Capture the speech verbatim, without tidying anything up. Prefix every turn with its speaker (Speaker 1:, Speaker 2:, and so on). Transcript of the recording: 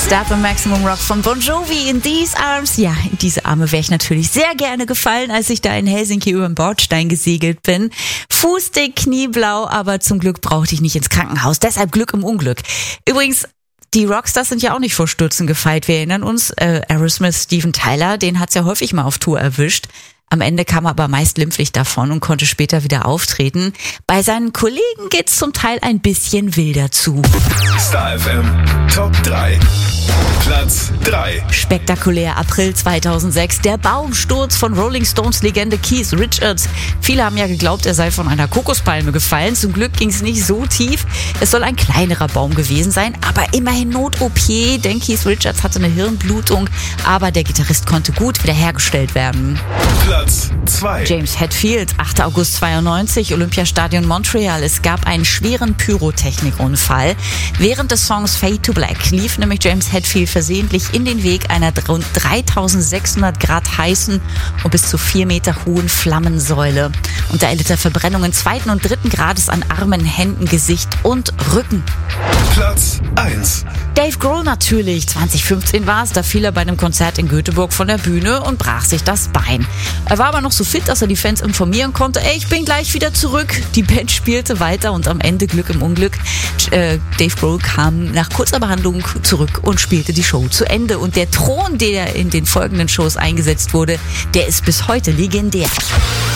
Speaker 1: Step im Maximum Rock von Bon Jovi in These Arms. Ja, in diese Arme wäre ich natürlich sehr gerne gefallen, als ich da in Helsinki über den Bordstein gesegelt bin. Fußdick, knieblau, aber zum Glück brauchte ich nicht ins Krankenhaus. Deshalb Glück im Unglück. Übrigens, die Rockstars sind ja auch nicht vor Stürzen gefeit. Wir erinnern uns, äh, Aerosmith, Steven Tyler, den hat's ja häufig mal auf Tour erwischt. Am Ende kam er aber meist glimpflich davon und konnte später wieder auftreten. Bei seinen Kollegen geht's zum Teil ein bisschen wilder zu.
Speaker 2: Star F M Top drei. Platz drei.
Speaker 1: Spektakulär April zweitausendsechs. Der Baumsturz von Rolling Stones Legende Keith Richards. Viele haben ja geglaubt, er sei von einer Kokospalme gefallen. Zum Glück ging es nicht so tief. Es soll ein kleinerer Baum gewesen sein, aber immerhin Not-O P, denn Keith Richards hatte eine Hirnblutung, aber der Gitarrist konnte gut wiederhergestellt werden.
Speaker 2: Platz zwei.
Speaker 1: James Hetfield, achter August zweiundneunzig, Olympiastadion Montreal. Es gab einen schweren Pyrotechnikunfall. Während des Songs Fade to Black lief nämlich James Hetfield versehentlich in den Weg einer rund dreitausendsechshundert Grad heißen und bis zu vier Meter hohen Flammensäule. Und da erlitt er Verbrennungen zweiten und dritten Grades an Armen, Händen, Gesicht und Rücken.
Speaker 2: Platz eins.
Speaker 1: Dave Grohl natürlich. zwanzig fünfzehn war es, da fiel er bei einem Konzert in Göteborg von der Bühne und brach sich das Bein. Er war aber noch so fit, dass er die Fans informieren konnte, ey, ich bin gleich wieder zurück. Die Band spielte weiter und am Ende Glück im Unglück. Äh, Dave Grohl kam nach kurzer Behandlung zurück und spielte die Show zu Ende. Und der Thron, der in den folgenden Shows eingesetzt wurde, der ist bis heute legendär.